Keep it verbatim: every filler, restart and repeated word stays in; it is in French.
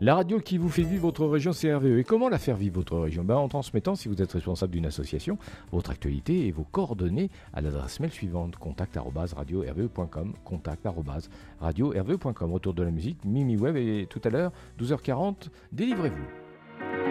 La radio qui vous fait vivre votre région, c'est R V E. Et comment la faire vivre votre région? ben, En transmettant, si vous êtes responsable d'une association, votre actualité et vos coordonnées à l'adresse mail suivante, contact arobase radio r v e point com, contact arobase radio r v e point com. Retour de la musique, Mimi Web, et tout à l'heure, douze heures quarante, délivrez-vous.